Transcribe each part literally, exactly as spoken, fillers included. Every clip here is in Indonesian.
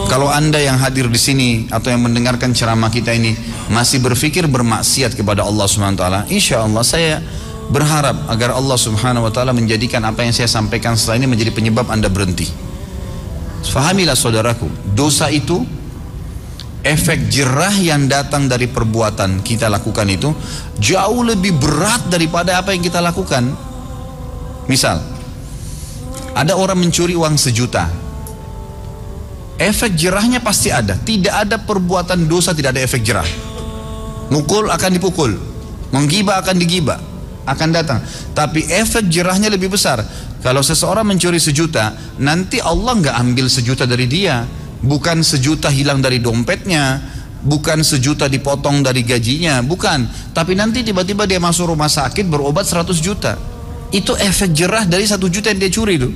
Kalau anda yang hadir di sini atau yang mendengarkan ceramah kita ini masih berpikir bermaksiat kepada Allah Subhanahu Wa Taala, insya Allah saya berharap agar Allah Subhanahu Wa Taala menjadikan apa yang saya sampaikan setelah ini menjadi penyebab anda berhenti. Fahamilah saudaraku, dosa itu efek jerah yang datang dari perbuatan kita lakukan itu jauh lebih berat daripada apa yang kita lakukan. Misal, ada orang mencuri uang sejuta. Efek jerahnya pasti ada. Tidak ada perbuatan dosa tidak ada efek jerah. Mukul akan dipukul, menggibah akan digibah, akan datang. Tapi efek jerahnya lebih besar. Kalau seseorang mencuri sejuta, nanti Allah nggak ambil sejuta dari dia. Bukan sejuta hilang dari dompetnya, bukan sejuta dipotong dari gajinya, bukan. Tapi nanti tiba-tiba dia masuk rumah sakit berobat seratus juta. Itu efek jerah dari satu juta yang dia curi itu.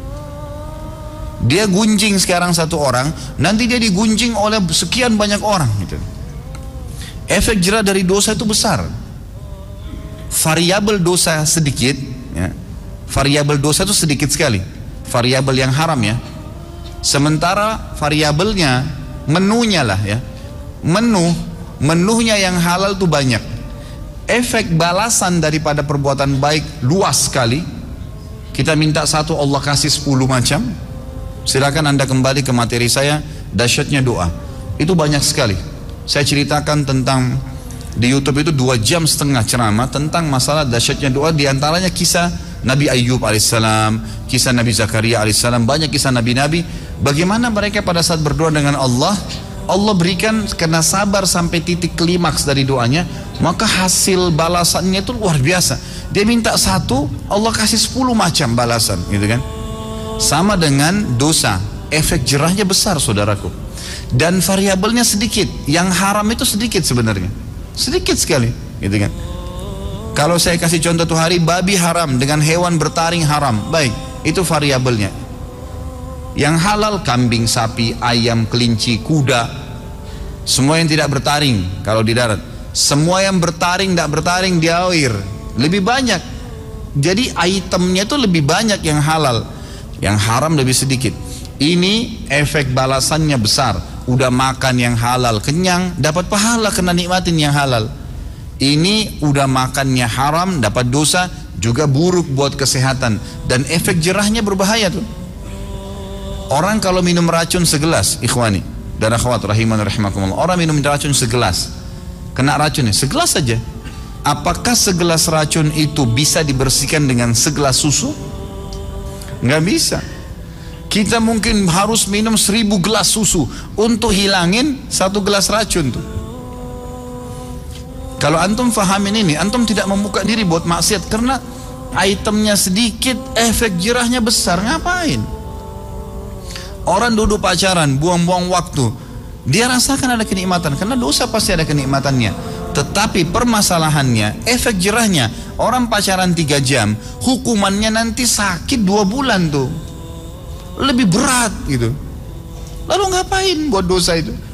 Dia gunjing sekarang satu orang, nanti dia digunjing oleh sekian banyak orang gitu. Efek jerah dari dosa itu besar. Variabel dosa sedikit ya. Variabel dosa itu sedikit sekali. Variabel yang haram ya. Sementara variabelnya menunya lah ya. Menu, menunya yang halal itu banyak. Efek balasan daripada perbuatan baik luas sekali. Kita minta satu, Allah kasih sepuluh macam. Silakan anda kembali ke materi saya, dahsyatnya doa. Itu banyak sekali. Saya ceritakan tentang di YouTube itu dua jam setengah ceramah tentang masalah dahsyatnya doa. Di antaranya kisah Nabi Ayyub alaihissalam, kisah Nabi Zakaria alaihissalam, banyak kisah nabi-nabi. Bagaimana mereka pada saat berdoa dengan Allah, Allah berikan karena sabar sampai titik klimaks dari doanya, maka hasil balasannya itu luar biasa. Dia minta satu, Allah kasih sepuluh macam balasan, gitu kan? Sama dengan dosa, efek jerahnya besar saudaraku. Dan variabelnya sedikit. Yang haram itu sedikit sebenarnya. Sedikit sekali, gitu kan. Kalau saya kasih contoh tuh hari, babi haram dengan hewan bertaring haram. Baik, itu variabelnya. Yang halal kambing, sapi, ayam, kelinci, kuda. Semua yang tidak bertaring kalau di darat. Semua yang bertaring, tidak bertaring di air. Lebih banyak. Jadi itemnya itu lebih banyak yang halal. Yang haram lebih sedikit. Ini efek balasannya besar. Udah makan yang halal, kenyang, dapat pahala kena nikmatin yang halal. Ini udah makannya haram, dapat dosa, juga buruk buat kesehatan. Dan efek jerahnya berbahaya tuh. Orang kalau minum racun segelas, ikhwani dan akhwat rahiman rahimakumullah, orang minum racun segelas, kena racunnya segelas saja. Apakah segelas racun itu bisa dibersihkan dengan segelas susu? Nggak bisa. Kita mungkin harus minum seribu gelas susu untuk hilangin satu gelas racun tuh. Kalau antum fahamin ini, antum tidak membuka diri buat maksiat karena itemnya sedikit, efek jerahnya besar. Ngapain? Orang duduk pacaran, buang-buang waktu, dia rasakan ada kenikmatan karena dosa pasti ada kenikmatannya. Tetapi permasalahannya, efek jerahnya, orang pacaran tiga jam, hukumannya nanti sakit dua bulan tuh. Lebih berat gitu. Lalu ngapain buat dosa itu?